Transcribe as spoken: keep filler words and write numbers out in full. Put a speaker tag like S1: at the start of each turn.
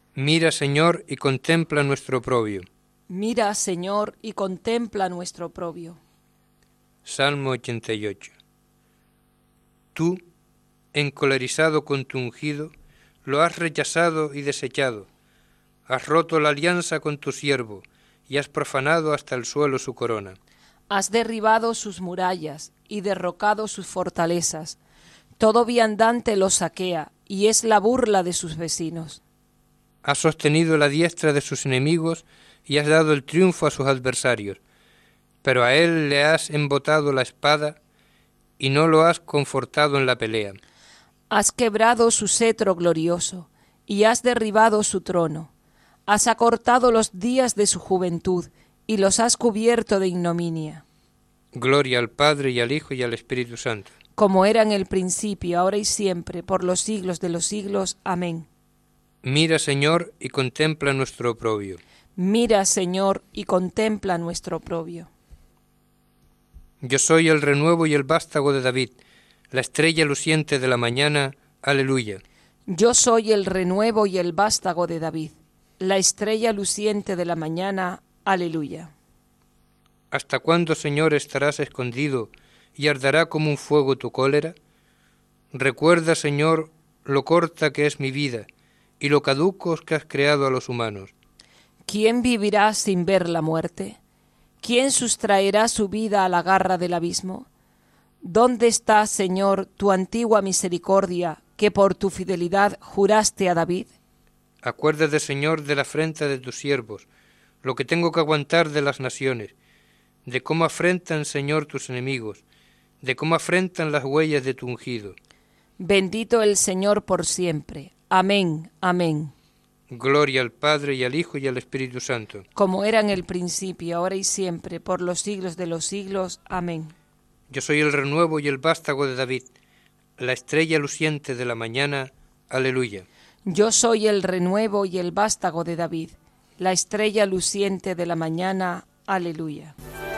S1: Mira, Señor, y contempla nuestro oprobio.
S2: Mira, Señor, y contempla nuestro oprobio.
S1: Salmo ochenta y ocho. Tú, encolerizado con tu ungido, lo has rechazado y desechado. Has roto la alianza con tu siervo, y has profanado hasta el suelo su corona.
S2: Has derribado sus murallas y derrocado sus fortalezas. Todo viandante los saquea, y es la burla de sus vecinos.
S1: Has sostenido la diestra de sus enemigos, y has dado el triunfo a sus adversarios. Pero a él le has embotado la espada, y no lo has confortado en la pelea.
S2: Has quebrado su cetro glorioso, y has derribado su trono. Has acortado los días de su juventud, y los has cubierto de ignominia.
S1: Gloria al Padre, y al Hijo, y al Espíritu Santo.
S2: Como era en el principio, ahora y siempre, por los siglos de los siglos. Amén.
S1: Mira, Señor, y contempla nuestro oprobio.
S2: Mira, Señor, y contempla nuestro oprobio.
S1: Yo soy el renuevo y el vástago de David, la estrella luciente de la mañana. Aleluya.
S2: Yo soy el renuevo y el vástago de David, la estrella luciente de la mañana. Aleluya.
S1: ¿Hasta cuándo, Señor, estarás escondido y arderá como un fuego tu cólera? Recuerda, Señor, lo corta que es mi vida y lo caducos que has creado a los humanos.
S2: ¿Quién vivirá sin ver la muerte? ¿Quién sustraerá su vida a la garra del abismo? ¿Dónde está, Señor, tu antigua misericordia que por tu fidelidad juraste a David?
S1: Acuérdate, Señor, de la afrenta de tus siervos, lo que tengo que aguantar de las naciones, de cómo afrentan, Señor, tus enemigos, de cómo afrentan las huellas de tu ungido.
S2: Bendito el Señor por siempre. Amén, amén.
S1: Gloria al Padre, y al Hijo, y al Espíritu Santo.
S2: Como era en el principio, ahora y siempre, por los siglos de los siglos. Amén.
S1: Yo soy el renuevo y el vástago de David, la estrella luciente de la mañana. Aleluya.
S2: Yo soy el renuevo y el vástago de David, la estrella luciente de la mañana. Aleluya.